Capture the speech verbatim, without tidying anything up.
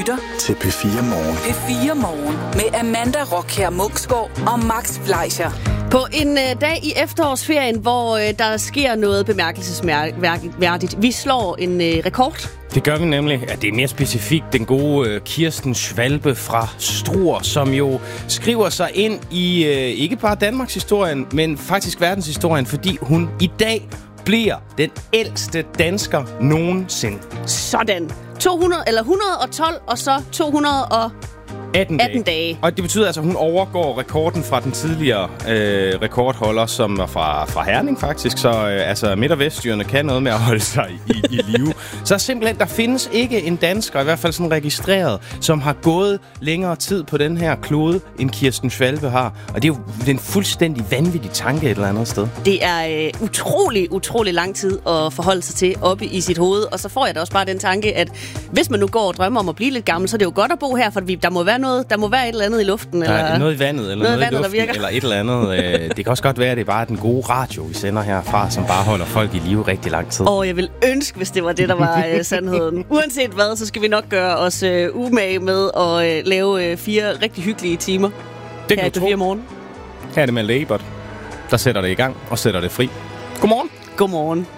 lytter til P fire Morgen. P fire Morgen med Amanda Rockher Munksgaard og Max Fleischer. På en øh, dag i efterårsferien, hvor øh, der sker noget bemærkelsesværdigt. Vi slår en øh, rekord. Det gør vi nemlig. Ja, det er mere specifikt den gode øh, Kirsten Schwalbe fra Struer, som jo skriver sig ind i øh, ikke bare Danmarks historien, men faktisk verdenshistorien, fordi hun i dag bliver den ældste dansker nogensinde. Sådan. to hundrede, eller et hundrede og tolv, og så to hundrede og atten dage. atten dage. Og det betyder altså, at hun overgår rekorden fra den tidligere øh, rekordholder, som var fra, fra Herning faktisk. Så øh, altså, Midt- og Vestjyderne kan noget med at holde sig i, i live. Så simpelthen, der findes ikke en dansker, i hvert fald sådan registreret, som har gået længere tid på den her klode, end Kirsten Schwalbe har. Og det er jo det er en fuldstændig vanvittig tanke et eller andet sted. Det er øh, utrolig, utrolig lang tid at forholde sig til oppe i sit hoved. Og så får jeg da også bare den tanke, at hvis man nu går og drømmer om at blive lidt gammel, så er det jo godt at bo her, for der må være noget, der må være et eller andet i luften. Eller eller noget i vandet, eller noget, noget i luften, eller et eller andet. Det kan også godt være, at det er bare den gode radio, vi sender herfra, som bare holder folk i live rigtig lang tid. Og jeg vil ønske, hvis det var det, der var øh, sandheden. Uanset hvad, så skal vi nok gøre os øh, umage med at øh, lave øh, fire rigtig hyggelige timer. Det her kan i fire morgen. Her er det med Labert, der sætter det i gang og sætter det fri. Godmorgen. Godmorgen.